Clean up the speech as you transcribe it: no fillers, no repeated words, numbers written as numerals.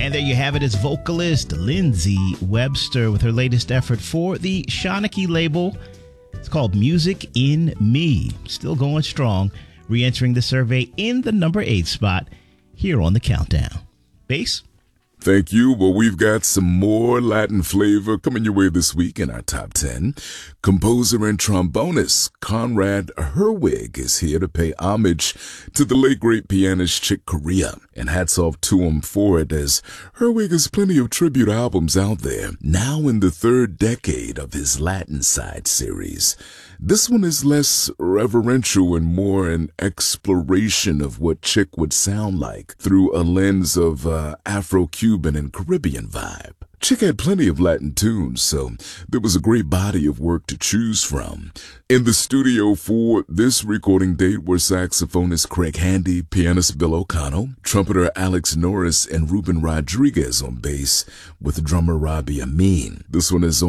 And there you have it. It's vocalist Lindsey Webster with her latest effort for the Shanachie label. It's called Music in Me. Still going strong, re-entering the survey in the number 8 spot here on the countdown. Bass? Thank you. Well, we've got some more Latin flavor coming your way this week in our top 10. Composer and trombonist Conrad Herwig is here to pay homage to the late great pianist Chick Corea. And hats off to him for it, as Herwig has plenty of tribute albums out there, now in the 3rd decade of his Latin Side series. This one is less reverential and more an exploration of what Chick would sound like through a lens of Afro-Cuban and Caribbean vibe. Chick had plenty of Latin tunes, so there was a great body of work to choose from. In the studio for this recording date were saxophonist Craig Handy, pianist Bill O'Connell, trumpeter Alex Norris, and Ruben Rodriguez on bass, with drummer Robbie Amin. This one is on